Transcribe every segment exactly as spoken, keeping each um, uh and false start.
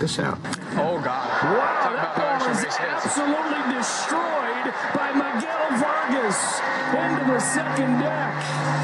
this out. Oh, God. Wow, that ball is absolutely destroyed by Miguel Vargas into the second deck.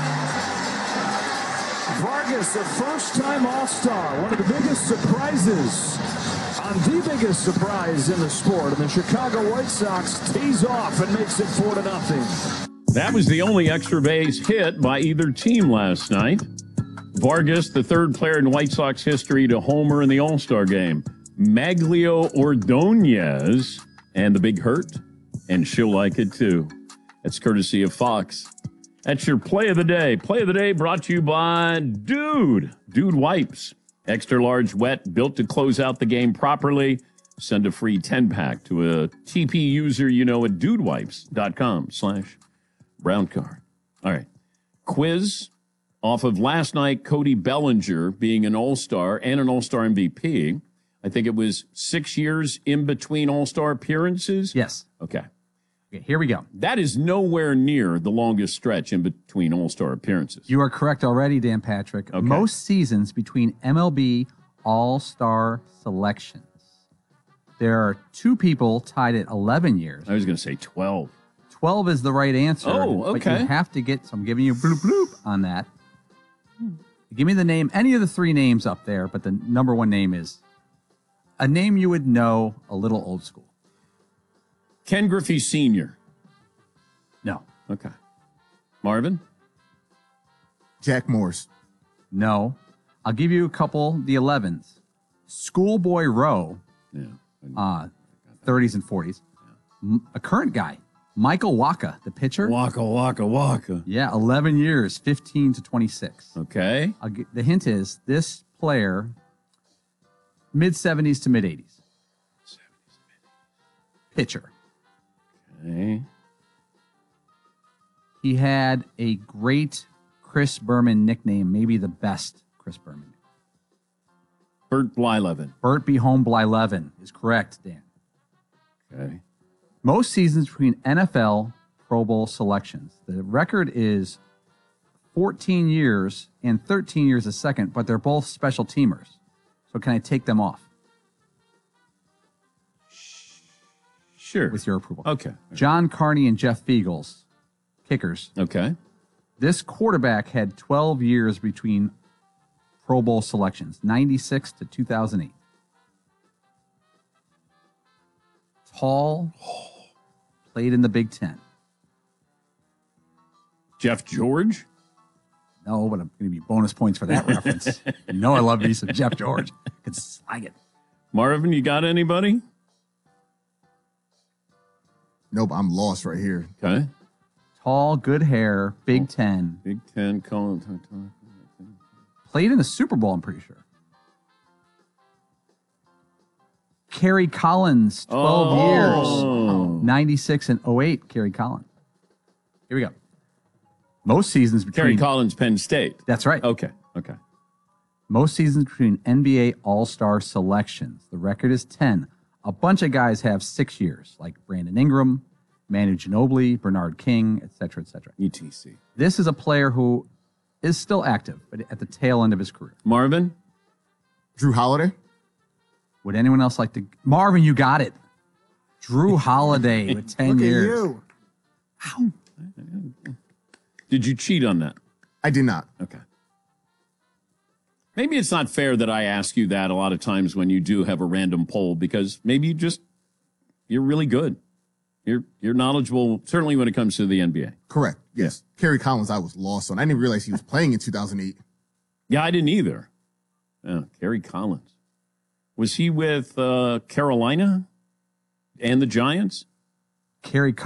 Vargas, a first-time All-Star, one of the biggest surprises on the biggest surprise in the sport. And the Chicago White Sox tees off and makes it four to nothing. That was the only extra base hit by either team last night. Vargas, the third player in White Sox history to homer in the All-Star game. Maglio Ordonez and the Big Hurt, and she'll like it too. That's courtesy of Fox. That's your play of the day. Play of the day brought to you by Dude. Dude Wipes. Extra large wet, built to close out the game properly. Send a free ten-pack to a T P user you know at dudewipes.com slash brown card. All right. Quiz off of last night, Cody Bellinger being an All-Star and an All-Star M V P. I think it was six years in between All-Star appearances. Yes. Okay. Okay, here we go. That is nowhere near the longest stretch in between All-Star appearances. You are correct already, Dan Patrick. Okay. Most seasons between M L B All-Star selections. There are two people tied at eleven years. I was going to say twelve. twelve is the right answer. Oh, okay. But you have to get, so I'm giving you bloop bloop on that. Give me the name, any of the three names up there, but the number one name is a name you would know, a little old school. Ken Griffey Senior No. Okay. Marvin? Jack Morris. No. I'll give you a couple, the elevens. Schoolboy Rowe, Yeah. uh, thirties and forties. M- A current guy, Michael Waka, the pitcher. Waka, waka, waka. Yeah, eleven years, fifteen to twenty-six. Okay. I'll get, the hint is this player, mid-seventies to mid-eighties. Pitcher. Okay. He had a great Chris Berman nickname, maybe the best Chris Berman. Bert Blyleven. Bert B. Home Blyleven is correct, Dan. Okay. Most seasons between N F L Pro Bowl selections. The record is fourteen years and thirteen years a second, but they're both special teamers. So can I take them off Sure. with your approval? Okay. John Carney and Jeff Fiegels, kickers. Okay. This quarterback had twelve years between Pro Bowl selections, ninety-six to two thousand eight. Tall, played in the Big Ten. Jeff George? No, but I'm going to be bonus points for that reference. You know I love me some Jeff George. Could slag it. Marvin, you got anybody? Nope, I'm lost right here. Okay. Tall, good hair, Big Ten. Big Ten, Colin. Played in the Super Bowl, I'm pretty sure. Kerry Collins, twelve Oh. years. ninety-six and oh eight, Kerry Collins. Here we go. Most seasons between... Kerry Collins, Penn State. That's right. Okay. Okay. Most seasons between N B A All-Star selections. The record is ten. A bunch of guys have six years, like Brandon Ingram, Manu Ginobili, Bernard King, et cetera, et cetera. E T C. This is a player who is still active, but at the tail end of his career. Marvin? Drew Holiday. Would anyone else like to... Marvin, you got it. Drew Holiday with ten Look years. at you. Ow. Did you cheat on that? I did not. Okay. Maybe it's not fair that I ask you that a lot of times when you do have a random poll, because maybe you just, you're really good. You're you're knowledgeable, certainly when it comes to the N B A. Correct. Yes. Kerry Collins, I was lost on. I didn't realize he was playing in two thousand eight. Yeah, I didn't either. Yeah, Kerry Collins. Was he with uh, Carolina and the Giants? Kerry